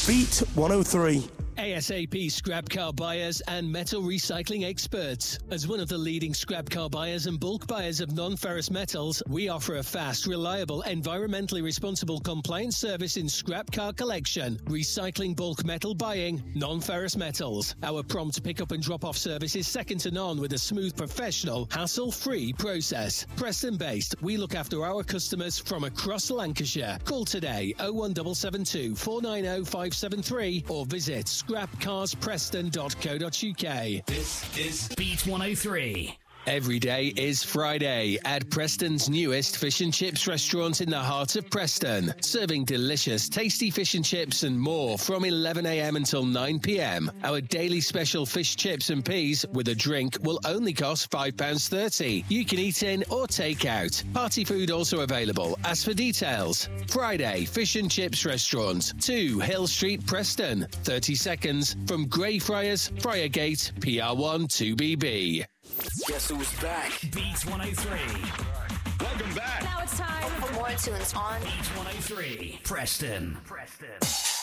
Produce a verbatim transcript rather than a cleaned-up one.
Beat one oh three. ASAP scrap car buyers and metal recycling experts. As one of the leading scrap car buyers and bulk buyers of non-ferrous metals, we offer a fast, reliable, environmentally responsible compliance service in scrap car collection, recycling bulk metal buying, non-ferrous metals. Our prompt pick-up and drop-off service is second to none with a smooth, professional, hassle-free process. Preston-based, we look after our customers from across Lancashire. Call today oh one seven seven two, four nine oh, five seven three or visit scrap cars preston dot co dot uk. This is Beat one oh three. Every day is Friday at Preston's newest fish and chips restaurant in the heart of Preston, serving delicious, tasty fish and chips and more from eleven a.m. until nine p.m. Our daily special fish chips and peas with a drink will only cost five pounds thirty. You can eat in or take out. Party food also available. Ask for details. Friday Fish and Chips Restaurant, two Hill Street, Preston. thirty seconds from Greyfriars, Friargate, P R one two B B. Guess who's back? Beat one oh three. Welcome back. Now it's time for more tunes on Beat one oh three. Preston. Preston.